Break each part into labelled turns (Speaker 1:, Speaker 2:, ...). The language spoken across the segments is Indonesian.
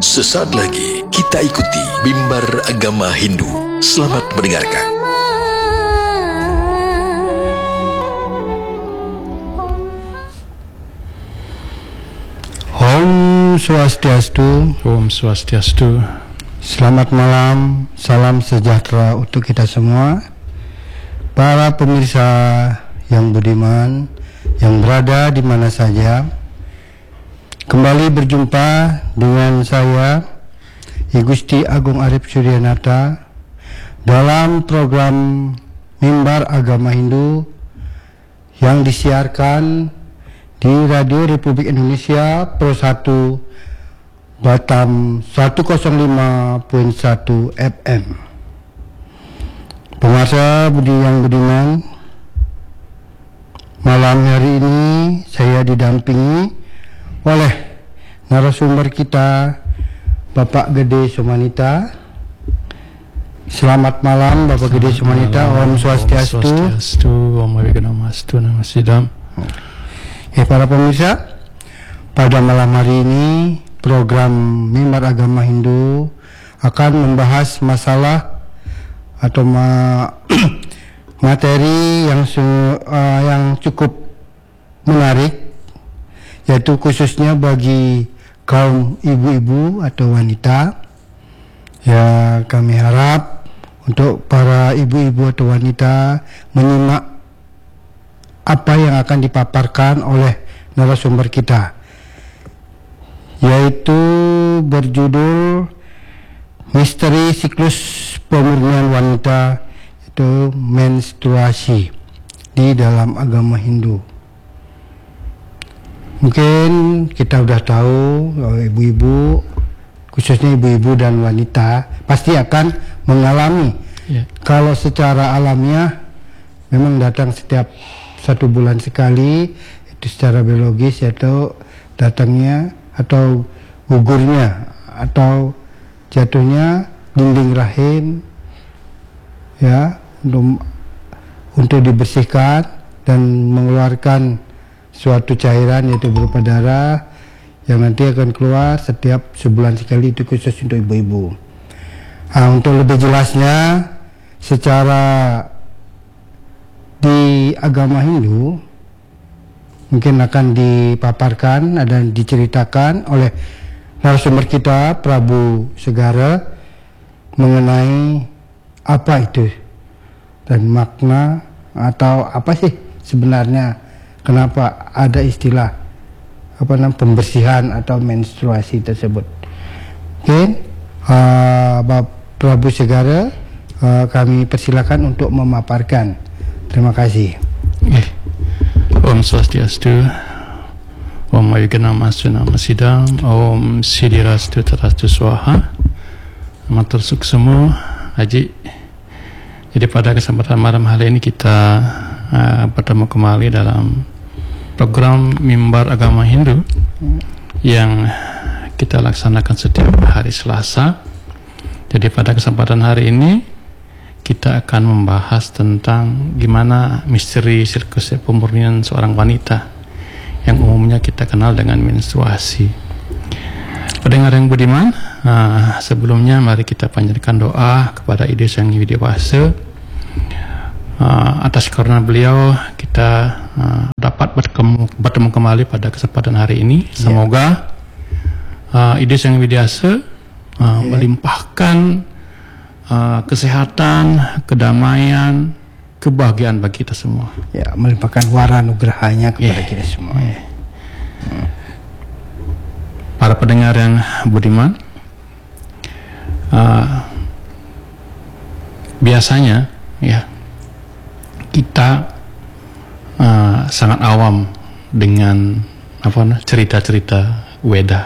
Speaker 1: Sesaat lagi kita ikuti Mimbar Agama Hindu. Selamat mendengarkan.
Speaker 2: Om Swastiastu.
Speaker 3: Om Swastiastu.
Speaker 2: Selamat malam, salam sejahtera untuk kita semua. Para pemirsa yang budiman, yang berada di mana saja. Kembali berjumpa dengan saya, I Gusti Agung Arif Suryanata, dalam program Mimbar Agama Hindu yang disiarkan di Radio Republik Indonesia Pro 1 Batam 105.1 FM. Pemirsa yang budiman, malam hari ini saya didampingi oleh narasumber kita, Bapak Gede Sumanita. Selamat malam Bapak Gede Sumanita. Om Swastiastu.
Speaker 3: Om Wiganamastu Namasidam.
Speaker 2: Ya, para pemirsa, pada malam hari ini program Mimbar Agama Hindu akan membahas masalah atau materi yang cukup menarik, yaitu khususnya bagi kaum ibu-ibu atau wanita. Ya, kami harap untuk para ibu-ibu atau wanita menyimak apa yang akan dipaparkan oleh narasumber kita, yaitu berjudul Misteri Siklus Pemurnian Wanita, itu menstruasi di dalam agama Hindu. Mungkin kita sudah tahu ibu-ibu, khususnya ibu-ibu dan wanita, pasti akan mengalami. Kalau secara alamiah memang datang setiap 1 bulan sekali, itu secara biologis, yaitu datangnya atau gugurnya atau jatuhnya dinding rahim, ya, untuk dibersihkan dan mengeluarkan suatu cairan, yaitu berupa darah yang nanti akan keluar setiap sebulan sekali, itu khusus untuk ibu-ibu. Nah, untuk lebih jelasnya secara di agama Hindu mungkin akan dipaparkan dan diceritakan oleh narasumber kita, Prabu Segara, mengenai apa itu dan makna atau apa sih sebenarnya, kenapa ada istilah pembersihan atau menstruasi tersebut. Mungkin Bapak Prabu Segara, kami persilakan untuk memaparkan. Terima kasih.
Speaker 3: Om Swastiastu. Om Wiganamastu Namasidam. Om Sidirastu Terastu Swaha. Matur suksemu Haji. Jadi pada kesempatan malam hari ini kita bertemu kembali dalam program Mimbar Agama Hindu yang kita laksanakan setiap hari Selasa. Jadi pada kesempatan hari ini kita akan membahas tentang gimana misteri siklus pemurnian seorang wanita yang umumnya kita kenal dengan menstruasi. Pendengar yang budiman, sebelumnya mari kita panjatkan doa kepada Ide Sang Hyang Widi-Wasa. Atas karena beliau kita dapat bertemu kembali pada kesempatan hari ini. Semoga Ide Sang Hyang Widi-Wasa melimpahkan kesehatan, kedamaian, kebahagiaan bagi kita semua.
Speaker 2: Ya, melimpahkan wara nugrahanya kepada kita semua.
Speaker 3: Para pendengar yang budiman, biasanya ya kita sangat awam dengan cerita-cerita Weda.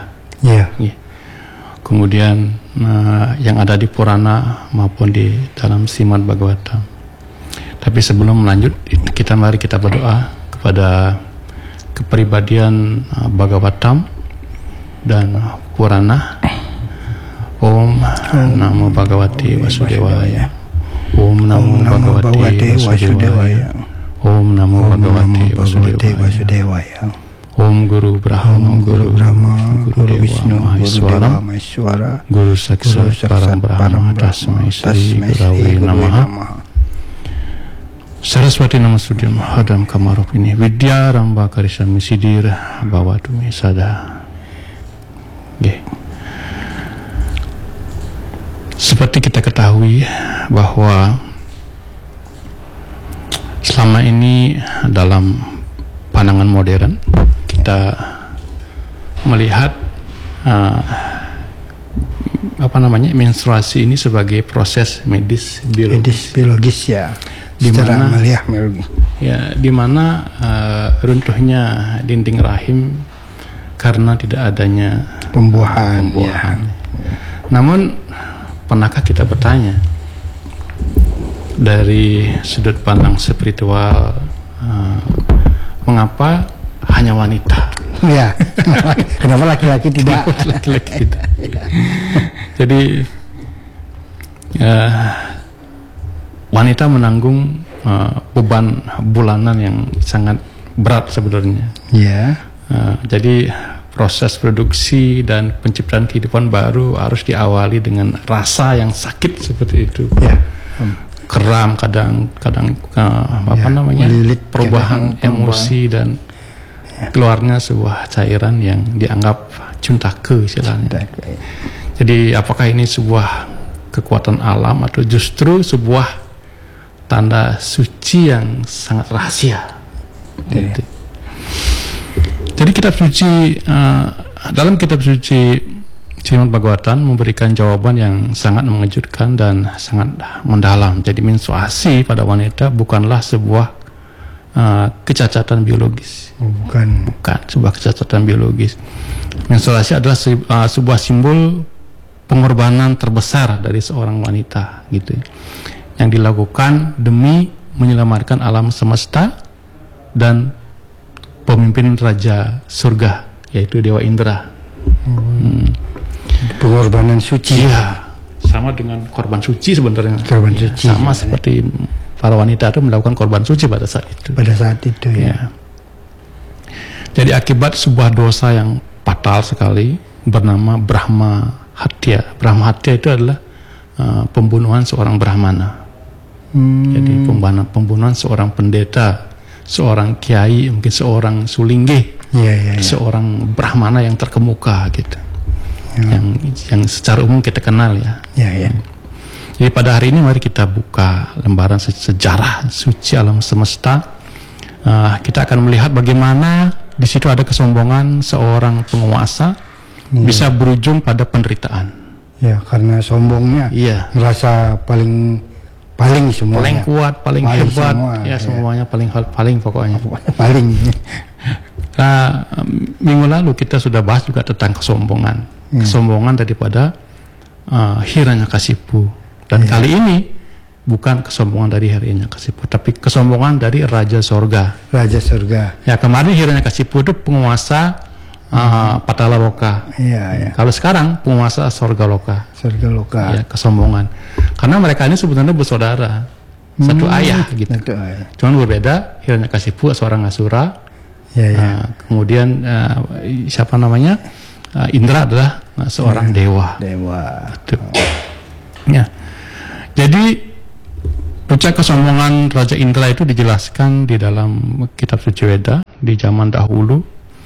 Speaker 3: Kemudian yang ada di Purana maupun di dalam Srimad Bhagavatam. Tapi sebelum lanjut, mari kita berdoa kepada kepribadian Bhagavatam dan Purana. Om Namo Bhagavate Vasudevaya. Om Namo Bhagavate Vasudevaya. Om Namo Bhagavate Vasudevaya. Om Guru Brahma,
Speaker 2: Om Guru Brahma, Guru
Speaker 3: Dewa
Speaker 2: Wisnu, Guru
Speaker 3: Maheswara,
Speaker 2: Dewa Maheswara,
Speaker 3: Guru Saksat Param Brahma, Tasmai Sri Gurave Namaha. Saraswati Namastute Mahadam Kamarupini Vidya Ramba Karisami Sidir Bawatu Sada. Okay. Seperti kita ketahui bahwa selama ini dalam pandangan modern kita melihat menstruasi ini sebagai proses medis
Speaker 2: biologis ya,
Speaker 3: dimana
Speaker 2: melihat biologi.
Speaker 3: Ya, dimana runtuhnya dinding rahim karena tidak adanya
Speaker 2: pembuahan. Ya.
Speaker 3: Namun pernahkah kita bertanya dari sudut pandang spiritual, mengapa hanya wanita?
Speaker 2: Ya, kenapa laki-laki tidak?
Speaker 3: Laki-laki tidak. Jadi wanita menanggung beban bulanan yang sangat berat sebenarnya.
Speaker 2: Ya.
Speaker 3: Jadi proses produksi dan penciptaan kehidupan baru harus diawali dengan rasa yang sakit seperti itu.
Speaker 2: Ya.
Speaker 3: Keram, kadang
Speaker 2: melilit,
Speaker 3: perubahan emosi dan keluarnya sebuah cairan yang dianggap cuntake istilahnya. Jadi apakah ini sebuah kekuatan alam atau justru sebuah tanda suci yang sangat rahasia? Gitu. Jadi kitab suci, dalam kitab suci Srimad Bhagavatam memberikan jawaban yang sangat mengejutkan dan sangat mendalam. Jadi menstruasi pada wanita bukanlah sebuah kecacatan biologis. Bukan sebuah kecacatan biologis. Menstruasi adalah sebuah simbol pengorbanan terbesar dari seorang wanita, gitu, yang dilakukan demi menyelamatkan alam semesta dan pemimpin raja surga, yaitu Dewa Indra.
Speaker 2: Pengorbanan suci.
Speaker 3: Ya, sama dengan korban suci sebenarnya.
Speaker 2: Korban suci.
Speaker 3: Sama seperti para wanita itu melakukan korban suci pada saat itu.
Speaker 2: Ya.
Speaker 3: Jadi akibat sebuah dosa yang fatal sekali bernama Brahma Hatya. Brahma Hatya itu adalah pembunuhan seorang Brahmana. Jadi pembunuhan seorang pendeta, seorang kiai, mungkin seorang sulingge, seorang Brahmana yang terkemuka gitu. Yang secara umum kita kenal ya. Jadi pada hari ini mari kita buka lembaran sejarah suci alam semesta. Kita akan melihat bagaimana di situ ada kesombongan seorang penguasa bisa berujung pada penderitaan. Ya,
Speaker 2: karena sombongnya.
Speaker 3: Iya.
Speaker 2: Merasa paling semuanya.
Speaker 3: Paling kuat, paling hebat. Semuanya paling pokoknya.
Speaker 2: Paling.
Speaker 3: Nah, minggu lalu kita sudah bahas juga tentang kesombongan. Kesombongan daripada Hiranyakasipu. Dan kali ini bukan kesombongan dari Hiranyakasipu, tapi kesombongan dari Raja Sorga.
Speaker 2: Raja Sorga.
Speaker 3: Ya, kemarin Hiranyakasipu itu penguasa Patalaloka. Kalau sekarang penguasa Sorgaloka. Ya, kesombongan. Karena mereka ini sebenarnya bersaudara, satu ayah gitu. Cuman berbeda. Hiranyakasipu seorang asura. Kemudian siapa namanya? Indra adalah seorang dewa. Gitu. Ya. Jadi puncak kesombongan Raja Indra itu dijelaskan di dalam kitab suci Weda di zaman dahulu,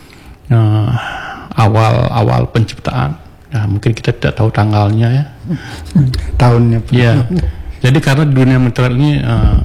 Speaker 3: awal penciptaan. Mungkin kita tidak tahu tanggalnya ya.
Speaker 2: Tahunnya.
Speaker 3: Ya. Jadi karena dunia material ini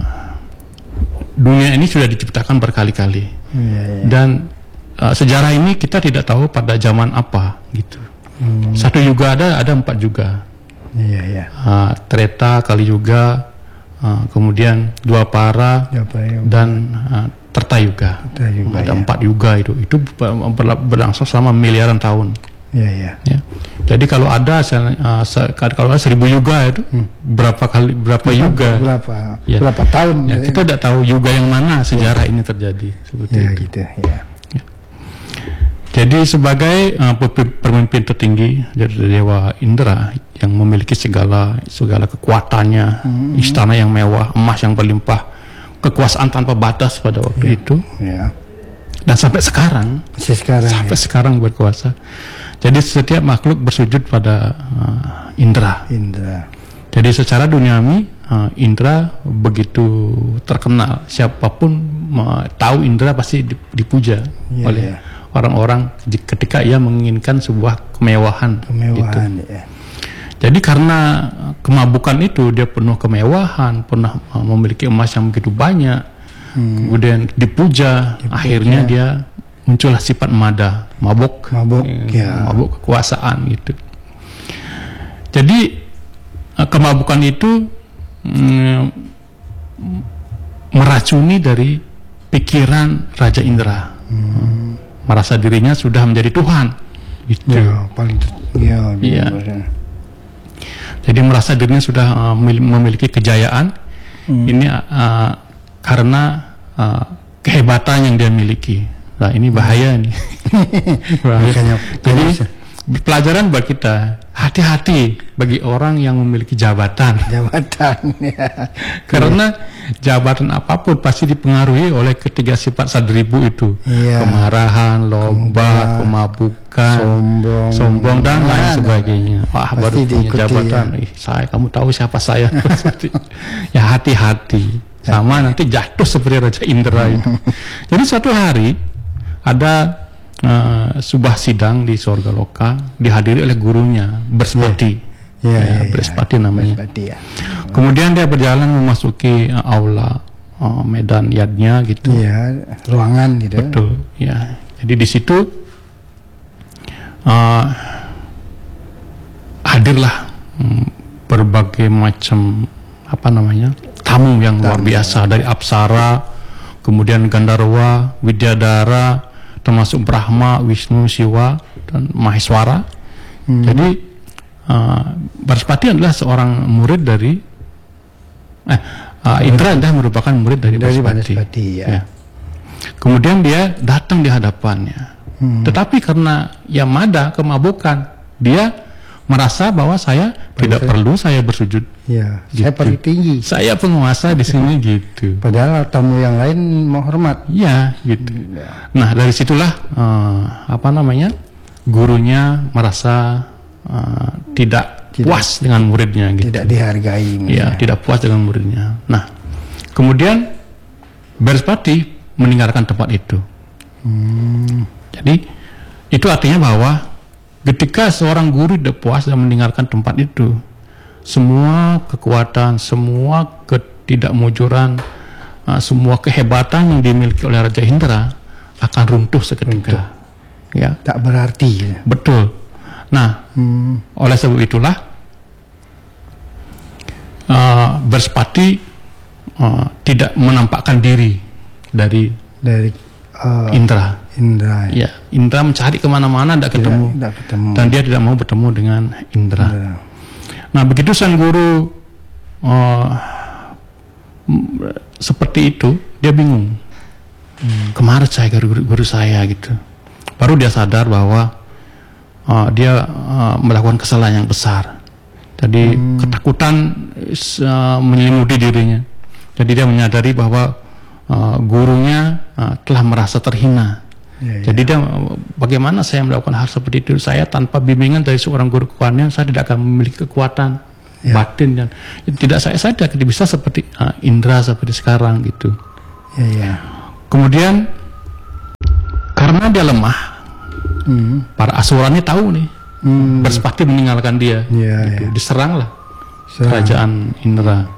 Speaker 3: dunia ini sudah diciptakan berkali-kali. Dan sejarah ini kita tidak tahu pada zaman apa gitu. Satu yuga ada 4 yuga. Treta, Kali Yuga, kemudian Dwapara dan Treta Yuga. Ada 4 yuga itu berlangsung selama miliaran tahun. Ya. Jadi kalau ada 1000 yuga itu berapa yuga?
Speaker 2: Berapa tahun?
Speaker 3: Ya, kita tidak tahu yuga yang mana sejarah ini terjadi seperti itu.
Speaker 2: Gitu.
Speaker 3: Jadi sebagai pemimpin tertinggi dari Dewa Indra yang memiliki segala kekuatannya, istana yang mewah, emas yang berlimpah, kekuasaan tanpa batas pada waktu itu. Dan sampai sekarang
Speaker 2: sekarang
Speaker 3: berkuasa. Jadi setiap makhluk bersujud pada indera. Jadi secara duniawi indera begitu terkenal. Siapapun tahu indera pasti dipuja oleh orang-orang ketika ia menginginkan sebuah kemewahan gitu. Jadi karena kemabukan itu, dia penuh kemewahan, pernah memiliki emas yang begitu banyak, kemudian dipuja, akhirnya dia muncullah sifat mada, mabuk kekuasaan gitu. Jadi kemabukan itu meracuni dari pikiran Raja Indra, merasa dirinya sudah menjadi Tuhan gitu. Jadi merasa dirinya sudah memiliki kejayaan. Ini karena kehebatan yang dia miliki. Nah ini bahaya nih. Bahaya. Jadi pelajaran buat kita, hati-hati bagi orang yang memiliki jabatan. Karena jabatan apapun pasti dipengaruhi oleh ketiga sifat sadribu itu. Kemarahan, lomba, kemabukan, sombong dan lain sebagainya. Wah, baru punya jabatan. Kamu tahu siapa saya? Ya hati-hati. Sama nanti jatuh seperti Raja Indra itu. Jadi suatu hari ada sebuah sidang di Sorga Loka, dihadiri oleh gurunya Berspati. Berspati namanya. Kemudian dia berjalan memasuki aula medan yadnya gitu.
Speaker 2: Ruangan gitu.
Speaker 3: Betul. Ya. Jadi di situ hadirlah berbagai macam tamu yang luar biasa, dari Apsara, kemudian Gandharwa, Widyadara, termasuk Brahma, Wisnu, Siwa, dan Maheswara. Jadi Berspati adalah seorang murid dari Indra adalah merupakan murid dari Berspati. Kemudian dia datang di hadapannya. Tetapi karena mada, kemabukan, dia merasa bahwa saya tidak perlu saya bersujud.
Speaker 2: Gitu. Saya paling tinggi.
Speaker 3: Saya penguasa di sini gitu.
Speaker 2: Padahal tamu yang lain mau hormat.
Speaker 3: Gitu. Nah dari situlah gurunya merasa tidak puas dengan muridnya. Gitu.
Speaker 2: Tidak dihargai.
Speaker 3: Tidak puas dengan muridnya. Nah kemudian Berspati meninggalkan tempat itu. Jadi itu artinya bahwa ketika seorang guru tidak puas dan meninggalkan tempat itu, semua kekuatan, semua ketidakmujuran, semua kehebatan yang dimiliki oleh Raja Indra akan runtuh seketika.
Speaker 2: Tak berarti.
Speaker 3: Betul. Nah, oleh sebab itulah Berspati tidak menampakkan diri dari Indra. Indra mencari kemana-mana tidak ketemu. Dan dia tidak mau bertemu dengan Indra. Nah begitu sang guru seperti itu, dia bingung. Kemarin saya guru saya gitu. Baru dia sadar bahwa dia melakukan kesalahan yang besar. Jadi ketakutan menyelimuti dirinya. Jadi dia menyadari bahwa gurunya telah merasa terhina. Jadi dia, bagaimana saya melakukan hal seperti itu? Saya tanpa bimbingan dari seorang guru kekuatan, saya tidak akan memiliki kekuatan batin dan tidak saya tidak bisa seperti Indra seperti sekarang gitu. Kemudian karena dia lemah, para asurannya tahu nih, Berspati meninggalkan dia, gitu. Diseranglah kerajaan Indra.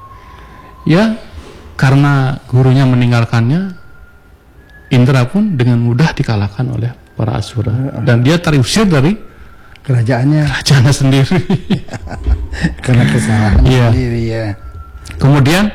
Speaker 3: Karena gurunya meninggalkannya, Indra pun dengan mudah dikalahkan oleh para asura dan dia terusir dari kerajaannya sendiri.
Speaker 2: Karena kesalahan sendiri.
Speaker 3: Kemudian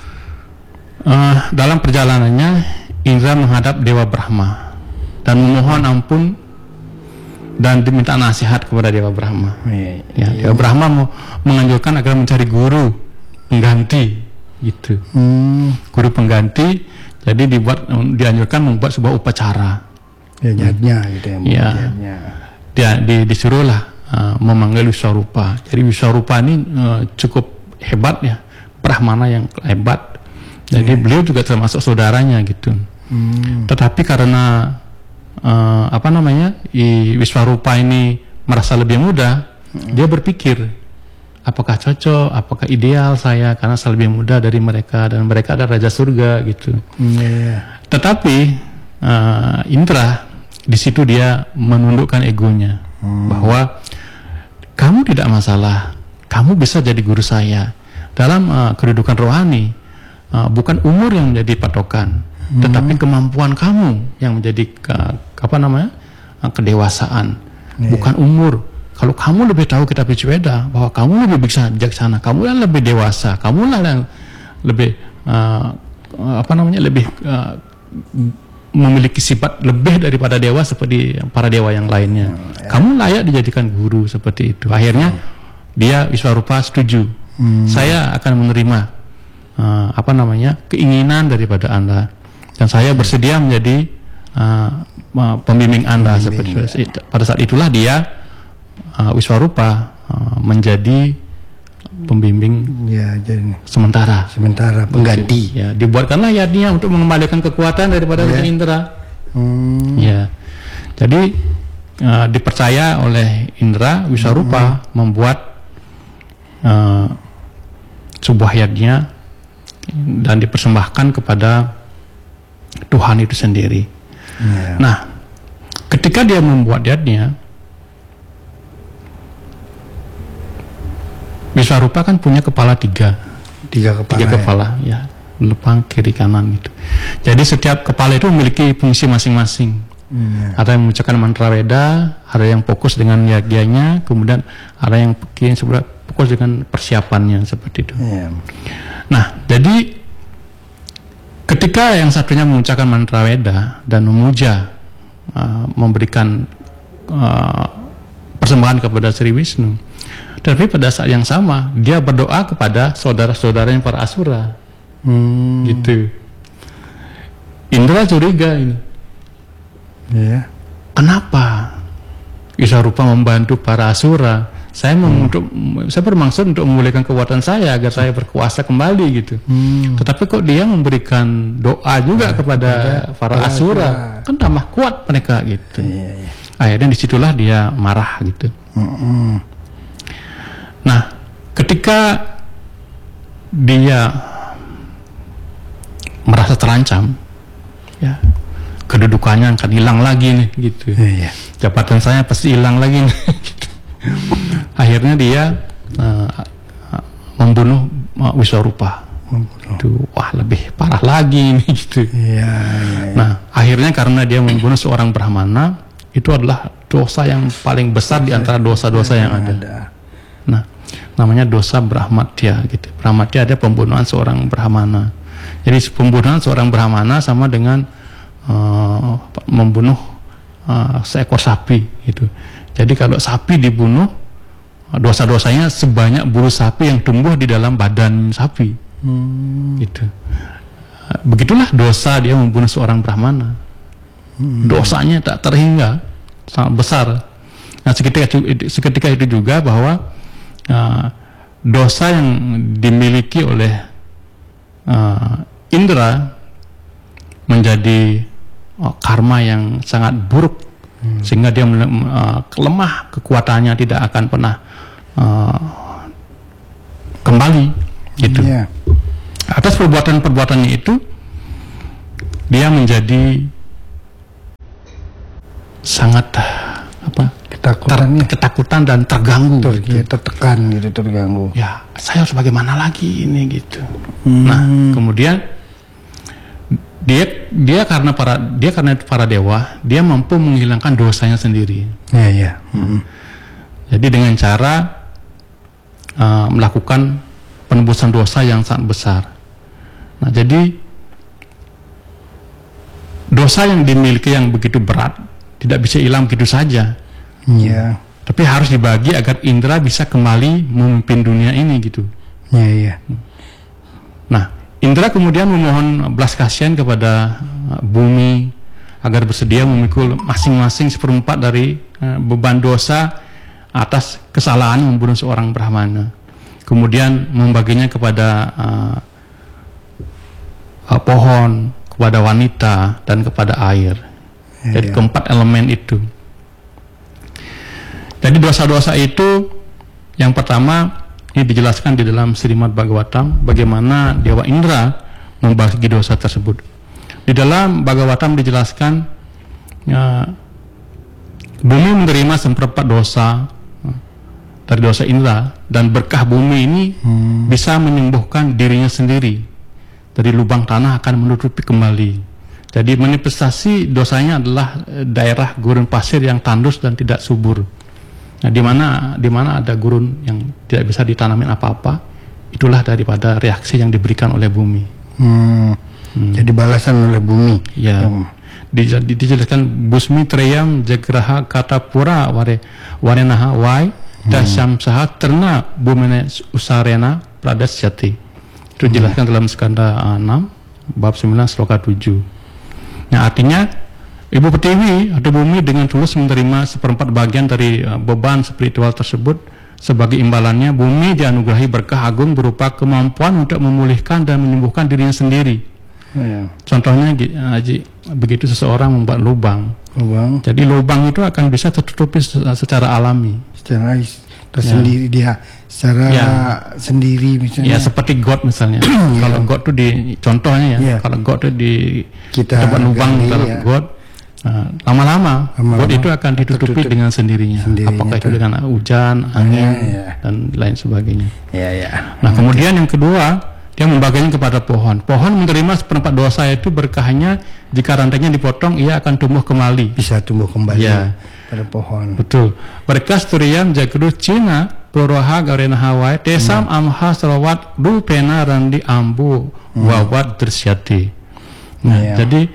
Speaker 3: dalam perjalanannya Indra menghadap Dewa Brahma dan memohon ampun dan diminta nasihat kepada Dewa Brahma. Dewa Brahma mau menganjurkan agar mencari guru pengganti gitu. Guru pengganti. Jadi dianjurkan membuat sebuah upacara.
Speaker 2: Jadnya gitu
Speaker 3: ya. Disuruhlah memanggil Wiswarupa. Jadi Wiswarupa ini cukup hebat ya, Brahmana yang hebat. Jadi beliau juga termasuk saudaranya gitu. Tetapi karena Wiswarupa ini merasa lebih muda, dia berpikir, apakah cocok, apakah ideal saya karena saya lebih muda dari mereka dan mereka ada raja surga gitu. Tetapi Indra di situ dia menundukkan egonya bahwa kamu tidak masalah, kamu bisa jadi guru saya dalam kedudukan rohani. Bukan umur yang menjadi patokan, tetapi kemampuan kamu yang menjadi kedewasaan, bukan umur. Kalau kamu lebih tahu kitab Weda bahwa kamu lebih bisa bijaksana, kamu yang lebih dewasa, kamu lah yang lebih memiliki sifat lebih daripada dewa seperti para dewa yang lainnya. Kamu layak dijadikan guru seperti itu. Akhirnya dia Wiswarupa setuju. Saya akan menerima keinginan daripada Anda dan saya bersedia menjadi pembimbing Anda seperti itu. Pada saat itulah dia Wiswarupa menjadi pembimbing
Speaker 2: jadi
Speaker 3: sementara
Speaker 2: pengganti.
Speaker 3: Ya, dibuatkanlah yadnya untuk mengembalikan kekuatan daripada Indra. Ya, jadi dipercaya oleh Indra, Wiswarupa membuat sebuah yadnya dan dipersembahkan kepada Tuhan itu sendiri. Nah, ketika dia membuat yadnya, Wiswarupa kan punya kepala tiga kepala ya, depan kiri kanan gitu. Jadi setiap kepala itu memiliki fungsi masing-masing. Ada yang mengucapkan mantra Weda, ada yang fokus dengan yagyanya, kemudian ada yang fokus dengan persiapannya seperti itu. Nah, jadi ketika yang satunya mengucapkan mantra Weda dan memuja, memberikan persembahan kepada Sri Wisnu, tapi pada saat yang sama dia berdoa kepada saudara-saudaranya para asura, gitu. Indra curiga ini, kenapa Wiswarupa membantu para asura? Saya bermaksud untuk memulihkan kekuatan saya agar saya berkuasa kembali gitu. Tetapi kok dia memberikan doa juga kepada para asura, kan tambah kuat mereka gitu. Akhirnya disitulah dia marah gitu. Nah, ketika dia merasa terancam, ya, kedudukannya akan hilang lagi nih gitu. Jabatan saya pasti hilang lagi nih. Gitu. Akhirnya dia membunuh Wiswarupa. Wah, lebih parah lagi nih gitu. Nah, akhirnya karena dia membunuh seorang Brahmana, itu adalah dosa yang paling besar di antara dosa-dosa yang ada. Nah, namanya dosa Brahmatya gitu. Brahmatya ada pembunuhan seorang Brahmana. Jadi pembunuhan seorang Brahmana sama dengan membunuh seekor sapi gitu. Jadi kalau sapi dibunuh, dosa-dosanya sebanyak bulu sapi yang tumbuh di dalam badan sapi. Gitu. Begitulah dosa dia membunuh seorang Brahmana. Dosanya tak terhingga, sangat besar. Nah, seketika itu juga bahwa dosa yang dimiliki oleh Indra menjadi karma yang sangat buruk, sehingga dia lemah, kekuatannya tidak akan pernah kembali gitu. Atas perbuatan-perbuatannya itu dia menjadi sangat ketakutan dan terganggu,
Speaker 2: tertekan gitu, terganggu.
Speaker 3: Ya, saya harus bagaimana lagi ini gitu. Nah, kemudian dia karena para dewa, dia mampu menghilangkan dosanya sendiri. Jadi dengan cara melakukan penebusan dosa yang sangat besar. Nah, jadi dosa yang dimiliki yang begitu berat tidak bisa hilang begitu saja. Tapi harus dibagi agar Indra bisa kembali memimpin dunia ini gitu. Nah, Indra kemudian memohon belas kasihan kepada bumi agar bersedia memikul masing-masing 1/4 dari beban dosa atas kesalahan membunuh seorang Brahmana. Kemudian membaginya kepada pohon, kepada wanita, dan kepada air. Jadi keempat elemen itu. Jadi dosa-dosa itu yang pertama ini dijelaskan di dalam Srimad Bhagavatam bagaimana Dewa Indra membagi dosa tersebut. Di dalam Bhagavatam dijelaskan bumi menerima seperempat dosa dari dosa Indra, dan berkah bumi ini bisa menyembuhkan dirinya sendiri dari lubang tanah akan menutupi kembali. Jadi manifestasi dosanya adalah daerah gurun pasir yang tandus dan tidak subur. Nah, di mana ada gurun yang tidak bisa ditanamin apa-apa, itulah daripada reaksi yang diberikan oleh bumi.
Speaker 2: Jadi balasan oleh bumi.
Speaker 3: Ya. Dijelaskan Busmi Treyam Jagraha Kata Pura Warenaha Wai Dasyam Saha Terna Bumene Usarena Pradasyati. Itu dijelaskan dalam skanda 6 bab 9 sloka 7. Nah, artinya Ibu Pertiwi atau bumi dengan tulus menerima seperempat bagian dari beban spiritual tersebut. Sebagai imbalannya, bumi dianugerahi berkah agung berupa kemampuan untuk memulihkan dan menyembuhkan dirinya sendiri. Contohnya, Haji, begitu seseorang membuat lubang, jadi lubang itu akan bisa tertutupi secara alami,
Speaker 2: secara sendiri dia, secara sendiri misalnya.
Speaker 3: Ya, seperti got misalnya. Kalau got itu contohnya kalau got itu kita buat lubang dalam got, lama-lama got itu akan ditutupi dengan sendirinya. Apakah itu dengan hujan, angin, dan lain sebagainya. Nah, kemudian yang kedua, dia membaginya kepada pohon. Pohon menerima seperempat dosa itu berkahnya jika rantainya dipotong, ia akan tumbuh kembali.
Speaker 2: Bisa tumbuh kembali pada pohon.
Speaker 3: Betul. Berkas turiyam jagru Cina Puraha Garena Hawaii Tesam Amha Sarawat Rupena Randi Ambu Wawat Dersyati. Nah, jadi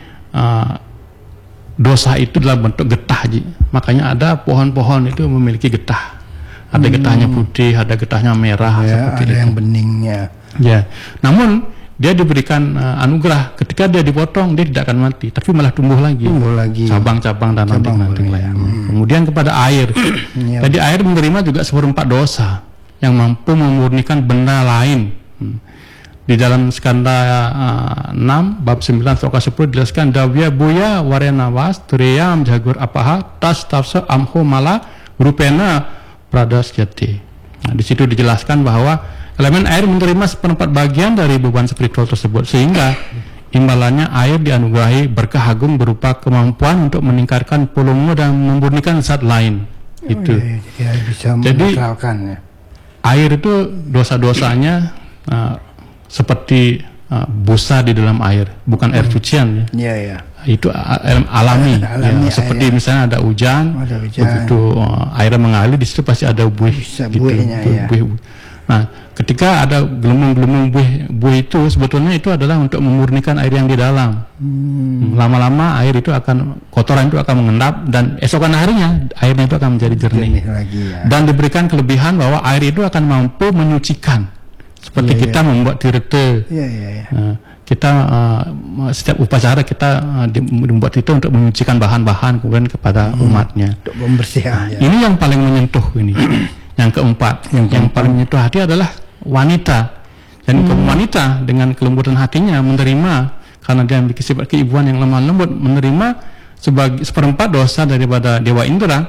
Speaker 3: dosa itu dalam bentuk getah, Ji. Makanya ada pohon-pohon itu memiliki getah. Ada getahnya putih, ada getahnya merah, seperti
Speaker 2: ada
Speaker 3: itu.
Speaker 2: yang beningnya.
Speaker 3: Ya, namun dia diberikan anugerah ketika dia dipotong, dia tidak akan mati, tapi malah tumbuh lagi cabang-cabang dan ranting-ranting lain. Kemudian kepada air, jadi air menerima juga seperempat dosa yang mampu memurnikan benda lain. Di dalam skanda 6 bab 9 sloka 10 dijelaskan Davya Buya Warenawas Turiyam Jagur Apaha Tas Tafsa Amho Mala Rupena Pradasyati. Nah, di situ dijelaskan bahwa elemen air menerima seperempat bagian dari beban spiritual tersebut, sehingga imbalannya air dianugerahi berkah agung berupa kemampuan untuk meningkatkan volume dan memurnikan zat lain. Itu.
Speaker 2: Bisa
Speaker 3: jadi air itu dosa-dosanya seperti busa di dalam air, bukan air cucian. Itu alami. Seperti misalnya ada hujan. Begitu airnya mengalir, di situ pasti ada buih. Buih. Nah, ketika ada gelembung-gelembung buih itu sebetulnya itu adalah untuk memurnikan air yang di dalam. Lama-lama air itu kotoran itu akan mengendap, dan esokan harinya airnya itu akan menjadi jernih. Dan diberikan kelebihan bahwa air itu akan mampu menyucikan. Seperti kita membuat tirete. Kita setiap upacara kita membuat itu untuk menyucikan bahan-bahan kemudian kepada umatnya.
Speaker 2: Untuk membersihkan.
Speaker 3: Ini yang paling menyentuh ini. Yang keempat, yang paling menyentuh hati adalah wanita. Dan wanita dengan kelembutan hatinya menerima, karena dia memiliki sifat keibuan yang lemah lembut, menerima sebagai seperempat dosa daripada Dewa Indra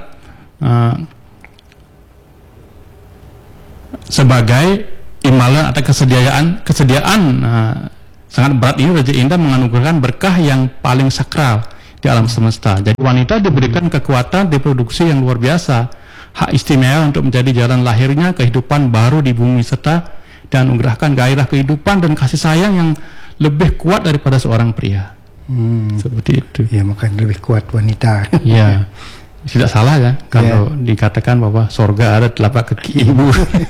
Speaker 3: sebagai imbalan atau kesediaan sangat berat ini. Raja Indra menganugerahkan berkah yang paling sakral di alam semesta. Jadi wanita diberikan kekuatan reproduksi yang luar biasa, hak istimewa untuk menjadi jalan lahirnya kehidupan baru di bumi, serta dan mengerahkan gairah kehidupan dan kasih sayang yang lebih kuat daripada seorang pria. Seperti itu.
Speaker 2: Ya, makanya lebih kuat wanita.
Speaker 3: Ya, tidak salah ya kalau dikatakan bahwa sorga ada telapak kaki ibu.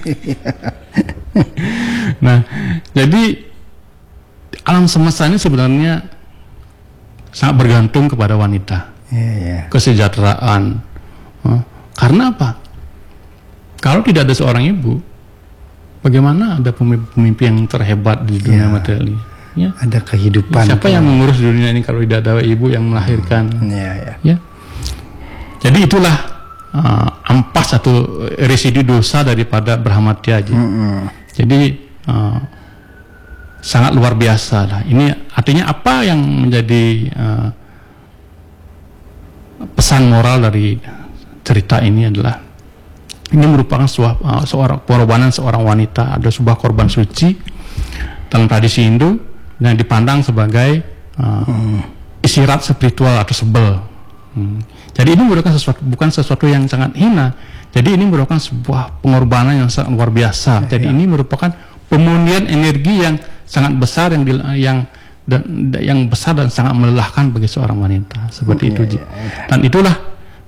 Speaker 3: Nah, jadi alam semesta ini sebenarnya sangat bergantung kepada wanita. Kesejahteraan. Karena apa? Kalau tidak ada seorang ibu, bagaimana ada pemimpin yang terhebat di dunia material ini?
Speaker 2: Ada kehidupan.
Speaker 3: Siapa yang mengurus dunia ini kalau tidak ada ibu yang melahirkan? Jadi itulah ampas atau residu dosa daripada Brahmatya. Jadi sangat luar biasa lah. Ini artinya apa yang menjadi pesan moral dari cerita ini adalah ini merupakan seorang pengorbanan seorang wanita, ada sebuah korban suci dalam tradisi Hindu yang dipandang sebagai isyarat spiritual atau sebel. Jadi ini merupakan bukan sesuatu yang sangat hina. Jadi ini merupakan sebuah pengorbanan yang sangat luar biasa. Jadi ini merupakan pemundian energi yang sangat besar yang besar dan sangat melelahkan bagi seorang wanita seperti itu. Dan itulah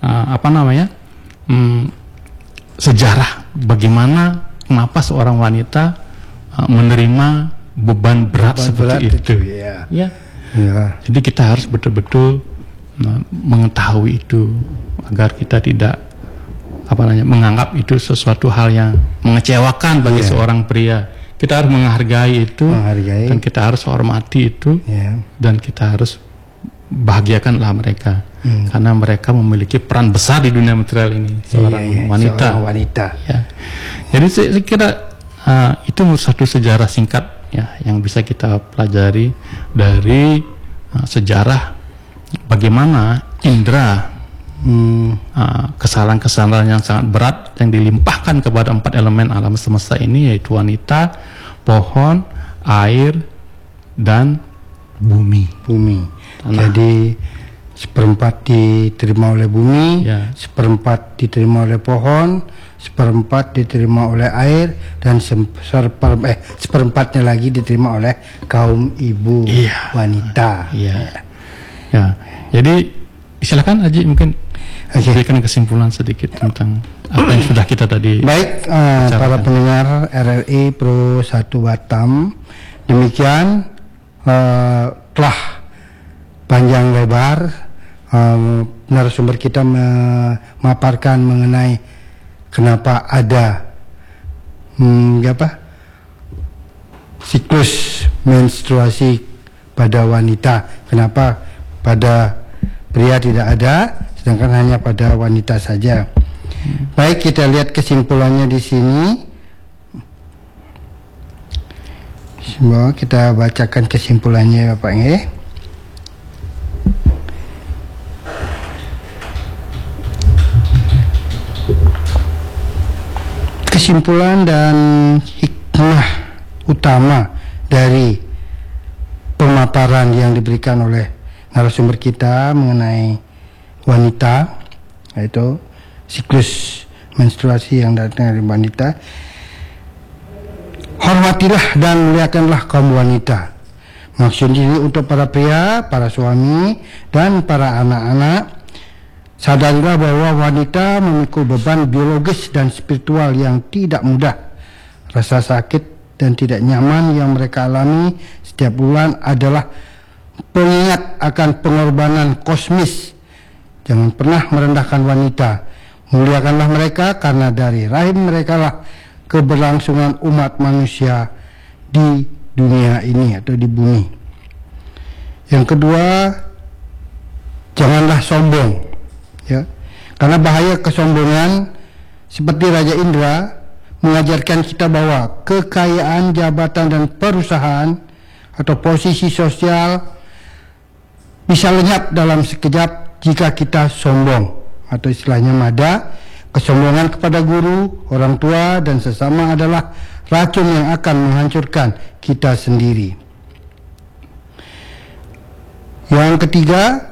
Speaker 3: sejarah bagaimana kenapa seorang wanita menerima beban berat seperti itu. Ya. Jadi kita harus betul-betul mengetahui itu agar kita tidak menganggap itu sesuatu hal yang mengecewakan bagi seorang pria. Kita harus menghargai itu, dan kita harus hormati itu, dan kita harus bahagiakanlah mereka, karena mereka memiliki peran besar di dunia material ini, seorang wanita. Ya. Jadi saya kira itu satu sejarah singkat ya yang bisa kita pelajari dari sejarah bagaimana indera kesalahan-kesalahan yang sangat berat yang dilimpahkan kepada 4 elemen alam semesta ini, yaitu wanita, pohon, air, dan bumi.
Speaker 2: Jadi 1/4 diterima oleh bumi, 1/4 diterima oleh pohon, 1/4 diterima oleh air, dan 1/4-nya lagi diterima oleh kaum ibu wanita. Jadi silakan Haji mungkin berikan kesimpulan sedikit tentang apa yang sudah kita tadi. Baik, para pendengar RRI Pro 1 Batam, demikian telah panjang lebar narasumber kita memaparkan mengenai kenapa ada siklus menstruasi pada wanita, kenapa pada pria tidak ada, sedangkan hanya pada wanita saja. Baik, kita lihat kesimpulannya di sini. Semua kita bacakan kesimpulannya, Bapak nggih. Kesimpulan dan hikmah utama dari pemaparan yang diberikan oleh narasumber kita mengenai wanita, yaitu siklus menstruasi yang datang dari wanita. Hormatilah dan muliakanlah kaum wanita. Maksudnya ini untuk para pria, para suami, dan para anak-anak. Sadarilah bahwa wanita memikul beban biologis dan spiritual yang tidak mudah. Rasa sakit dan tidak nyaman yang mereka alami setiap bulan adalah pengingat akan pengorbanan kosmis. Jangan pernah merendahkan wanita. Muliakanlah mereka, karena dari rahim mereka lah keberlangsungan umat manusia di dunia ini atau di bumi. Yang kedua, janganlah sombong, ya, karena bahaya kesombongan seperti Raja Indra mengajarkan kita bahwa kekayaan, jabatan, dan perusahaan atau posisi sosial bisa lenyap dalam sekejap jika kita sombong, atau istilahnya mada. Kesombongan kepada guru, orang tua, dan sesama adalah racun yang akan menghancurkan kita sendiri. Yang ketiga,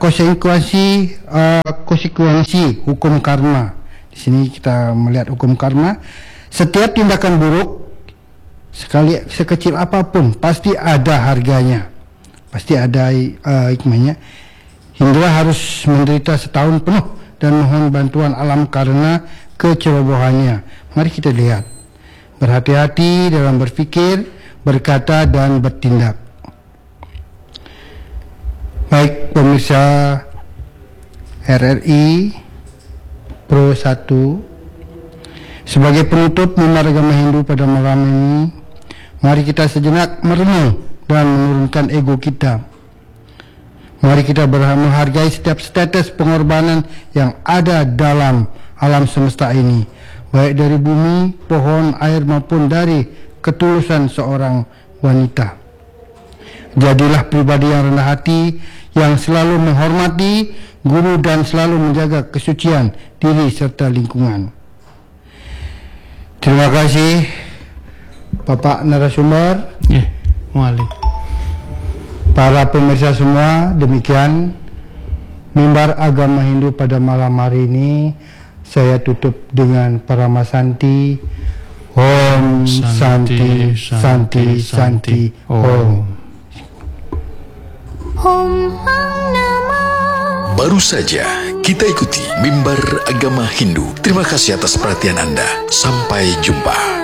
Speaker 2: konsekuensi hukum karma. Di sini kita melihat hukum karma. Setiap tindakan buruk, sekecil apapun, pasti ada harganya, pasti ada hikmahnya. Indra harus menderita setahun penuh dan mohon bantuan alam karena kecerobohannya. Mari kita lihat, berhati-hati dalam berpikir, berkata, dan bertindak. Baik pemirsa RRI Pro 1, sebagai penutup Mimbar Agama Hindu pada malam ini, mari kita sejenak merenung dan menurunkan ego kita. Mari kita menghargai setiap setetes pengorbanan yang ada dalam alam semesta ini, baik dari bumi, pohon, air, maupun dari ketulusan seorang wanita. Jadilah pribadi yang rendah hati, yang selalu menghormati guru dan selalu menjaga kesucian diri serta lingkungan. Terima kasih Bapak narasumber,
Speaker 3: Mualik.
Speaker 2: para pemirsa semua. Demikian Mimbar Agama Hindu pada malam hari ini. Saya tutup dengan Paramasanti. Om Santi Santi Santi Om.
Speaker 1: Baru saja kita ikuti Mimbar Agama Hindu. Terima kasih atas perhatian Anda. Sampai jumpa.